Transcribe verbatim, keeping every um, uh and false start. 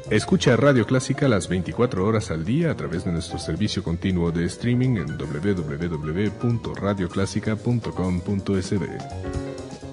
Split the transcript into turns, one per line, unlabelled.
Escucha Radio Clásica las veinticuatro horas al día a través de nuestro servicio continuo de streaming en doble u doble u doble u punto radio clásica punto com punto es de.